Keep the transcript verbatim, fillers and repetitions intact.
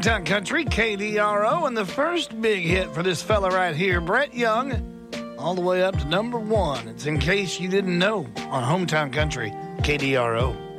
Hometown Country, K D R O, and the first big hit for this fella right here, Brett Young, all the way up to number one. It's In Case You Didn't Know on Hometown Country, K D R O.